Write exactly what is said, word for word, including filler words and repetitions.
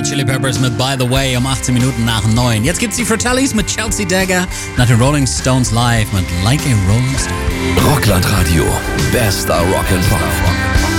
Hot Chili Peppers mit By the Way um achtzehn Minuten nach neun. Jetzt gibt's die Fratellis mit Chelsea Dagger, nach den Rolling Stones live mit Like a Rolling Stone. Rockland Radio, bester Rock'n'Pop.